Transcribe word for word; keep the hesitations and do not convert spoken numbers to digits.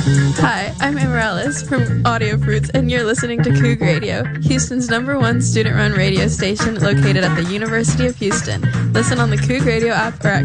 Hi, I'm Amaryllis from Audio Fruits, and you're listening to Coug Radio, Houston's number one student-run radio station located at the University of Houston. Listen on the Coug Radio app or at